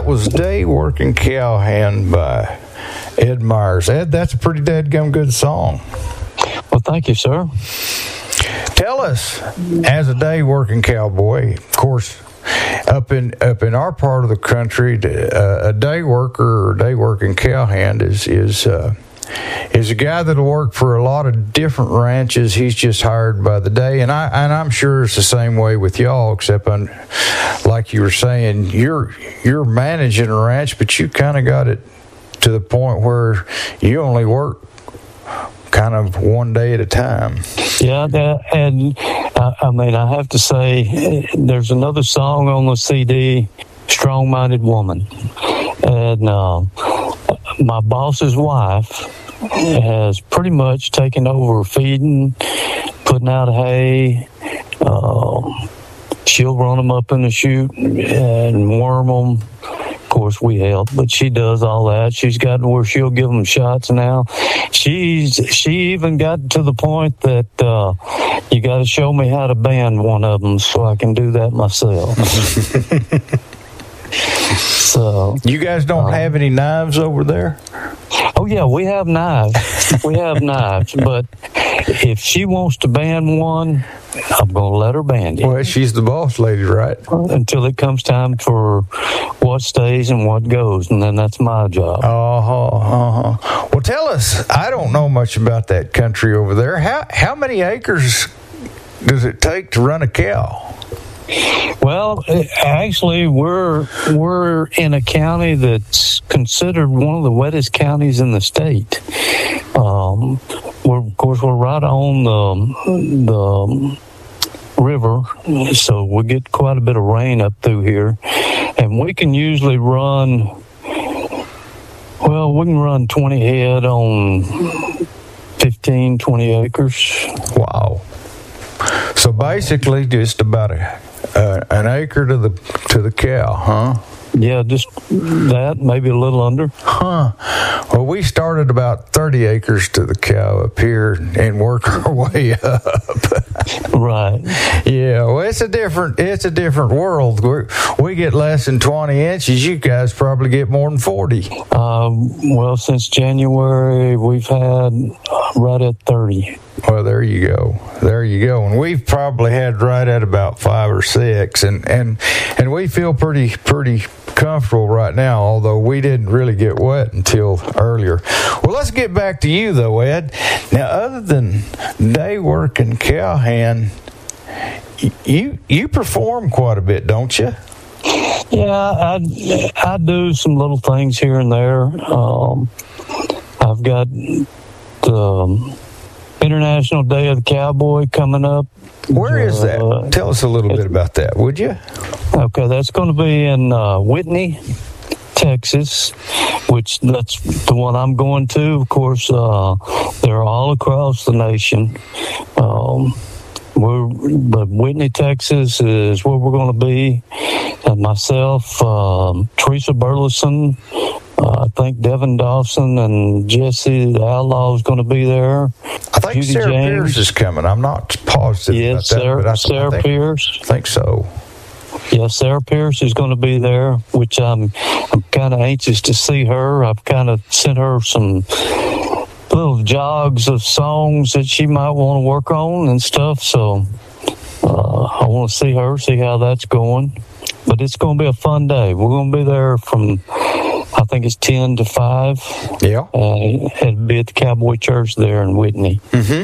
was Day Working Cowhand by Ed Myers. Ed, that's a pretty dadgum good song. Well, thank you, sir. Tell us, as a day working cowboy, of course, up in our part of the country, a day worker or day working cowhand is a guy that'll work for a lot of different ranches. He's just hired by the day, and I'm sure it's the same way with y'all, except like you were saying, you're managing a ranch, but you kind of got it to the point where you only work kind of one day at a time. Yeah, and I mean, I have to say, there's another song on the CD, Strong-Minded Woman, and my boss's wife has pretty much taken over feeding, putting out hay. She'll run them up in the chute and worm them. Of course, we help, but she does all that. She's gotten where she'll give them shots now. She even got to the point that you got to show me how to band one of them so I can do that myself. So you guys don't have any knives over there? Oh yeah, we have knives. But if she wants to band one, I'm going to let her band it. Well, she's the boss lady, right? Until it comes time for what stays and what goes, and then that's my job. Well, tell us, I don't know much about that country over there. How many acres does it take to run a cow? Well, actually, we're in a county that's considered one of the wettest counties in the state. We're right on the river, so we get quite a bit of rain up through here, and we can usually run 20 head on 15, 20 acres. Wow. So basically just about an acre to the cow, huh? Yeah, just that, maybe a little under. Huh. Well, we started about 30 acres to the cow up here and work our way up. Right. Yeah, well, it's a different world. We get less than 20 inches. You guys probably get more than 40. Well, since January, we've had right at 30. Well, there you go. And we've probably had right at about 5 or 6, and we feel pretty comfortable right now, although we didn't really get wet until earlier. Well, let's get back to you though, Ed. Now, other than day working cowhand, you perform quite a bit, don't you? Yeah, I do some little things here and there. I've got the International Day of the Cowboy coming up. Where is that? Tell us a little bit about that, would you? Okay, that's going to be in Whitney, Texas, which that's the one I'm going to. Of course, they're all across the nation. But Whitney, Texas is where we're going to be. And myself, Teresa Burleson, I think Devin Dawson and Jesse the Outlaw is going to be there. I think Judy Sarah James. Pierce is coming. I'm not positive about that. But Sarah Pierce. I think so. Yeah, Sarah Pierce is going to be there, which I'm kind of anxious to see her. I've kind of sent her some little jogs of songs that she might want to work on and stuff. So I want to see her, see how that's going. But it's going to be a fun day. We're going to be there from, I think it's 10 to 5. Yeah. It'll be at the Cowboy Church there in Whitney.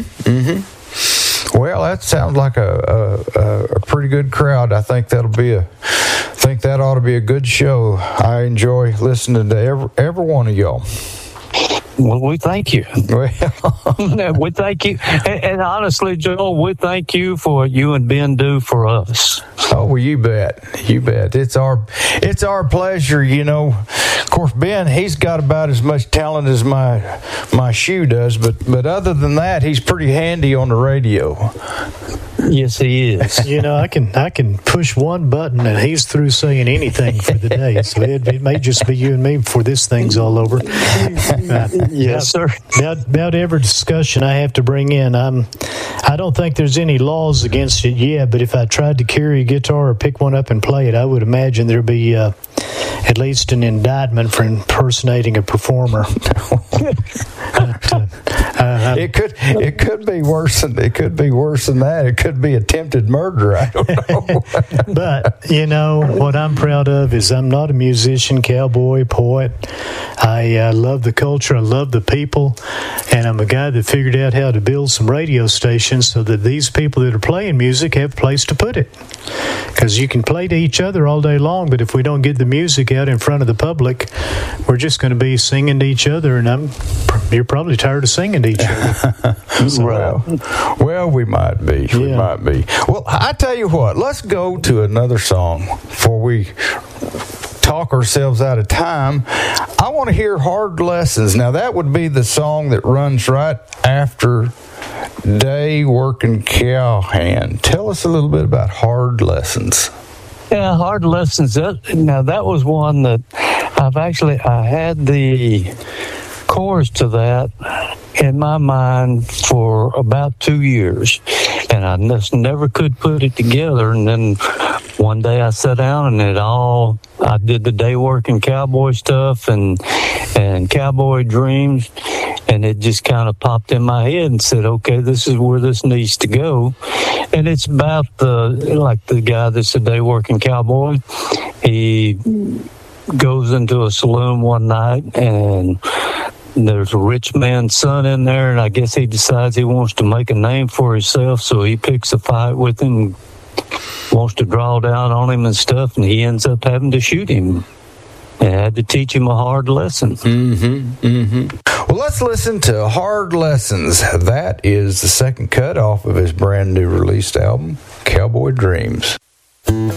Well, that sounds like a pretty good crowd. I think that ought to be a good show. I enjoy listening to every one of y'all. Well, we thank you. Well, we thank you. And honestly, Joel, we thank you for what you and Ben do for us. oh, well, you bet. It's our pleasure. You know, of course, Ben, he's got about as much talent as my shoe does, but other than that, he's pretty handy on the radio. Yes, he is. You know, I can push one button and he's through saying anything for the day. So it may just be you and me before this thing's all over. Yes, sir. About every discussion I have to bring in, I don't think there's any laws against it yet, but if I tried to carry a guitar or pick one up and play it, I would imagine there'd be at least an indictment for impersonating a performer. It could be worse than that. It could be attempted murder. I don't know. But what I'm proud of is I'm not a musician, cowboy, poet. I love the culture. I love the people, and I'm a guy that figured out how to build some radio stations so that these people that are playing music have a place to put it. Because you can play to each other all day long, but if we don't get the music out in front of the public, we're just going to be singing to each other, and you're probably tired of singing to each other. Well, we might be. Yeah. We might be. Well, I tell you what, let's go to another song before we talk ourselves out of time. I want to hear Hard Lessons. Now, that would be the song that runs right after Day Working Cowhand. Tell us a little bit about Hard Lessons. Yeah, Hard Lessons. That was one that I had the chorus to that in my mind for about 2 years, and I just never could put it together. And then one day I sat down and I did the Day Working Cowboy stuff and Cowboy Dreams, and it just kind of popped in my head and said, okay, this is where this needs to go. And it's about the guy that's a day working cowboy. He goes into a saloon one night, and there's a rich man's son in there, and I guess he decides he wants to make a name for himself, so he picks a fight with him, wants to draw down on him and stuff, and he ends up having to shoot him. I had to teach him a hard lesson. Well, let's listen to Hard Lessons. That is the second cut off of his brand new released album, Cowboy Dreams.